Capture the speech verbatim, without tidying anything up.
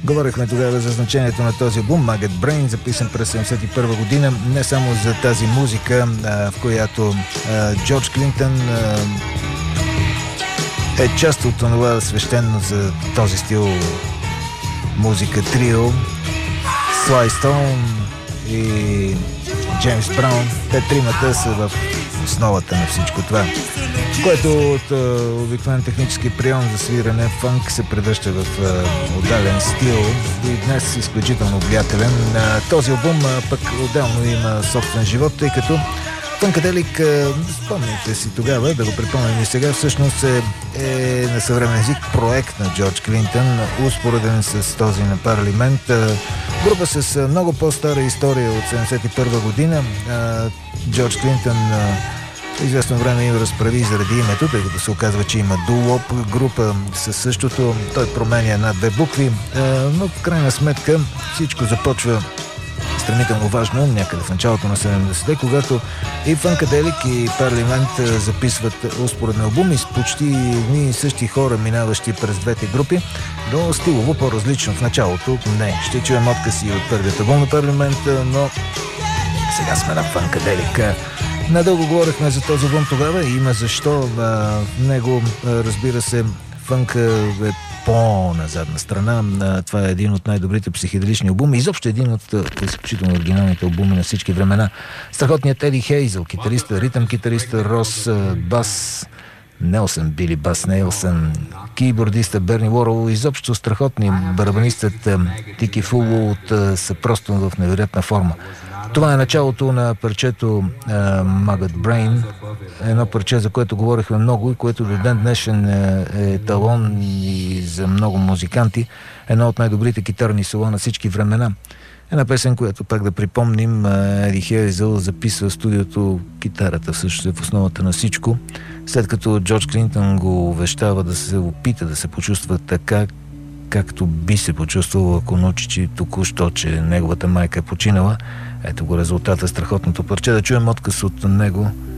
Говорихме тогава за значението на този албум Maggot Brain, записан през седемдесет и първа година, не само за тази музика, в която Джордж Клинтън е част от това свещено за този стил музика трио Sly Stone и Джеймс Браун. Те тримата са в основата на всичко това, което от обикновен технически прием за свиране фънк се превръща в отдален стил и днес изключително влиятелен. Този албум пък отделно има собствен живот, тъй като Фънкаделик, спомните си тогава, да го припомним и сега, всъщност е, е на съвременен език проект на Джордж Клинтън, успореден с този на Парламент. Група с много по-стара история от седемдесет и първа година. Джордж Клинтън известно време им разправи заради името, тъй като се оказва, че има дуоп група със същото. Той променя една-две букви, но в крайна сметка всичко започва сравнително важно някъде в началото на седемдесетте, когато и Фънкаделик и Парламент записват успоредни албуми с почти едни и същи хора, минаващи през двете групи, но стилово по-различно в началото. Не, ще чуем откъси от първият албум на Парламент, но сега сме на Фънкаделик. Надълго говорихме за този албум тогава и има защо. В него, разбира се, фънка е по-назадна страна. Това е един от най-добрите психоделични албуми. Изобщо един от изключително оригиналните албуми на всички времена. Страхотният Еди Хейзъл, китариста, ритъм китариста, Рос Бас Нелсън, Били Бас Нелсън, кийбордиста Берни Уоръл, изобщо страхотни. Барабанистът Тики Фулот са просто в невероятна форма. Това е началото на парчето uh, Maggot Brain, едно парче, за което говорихме много и което до ден днешен е, е талон и за много музиканти. Едно от най-добрите китарни соло на всички времена. Една песен, която пак да припомним, Еди Хейзъл записва в студиото китарата, всъщност е в основата на всичко. След като Джордж Клинтън го увещава да се опита да се почувства така, както би се почувствал, ако научи, че току-що, че неговата майка е починала. Ето го резултата, страхотното парче. Да чуем отказ от него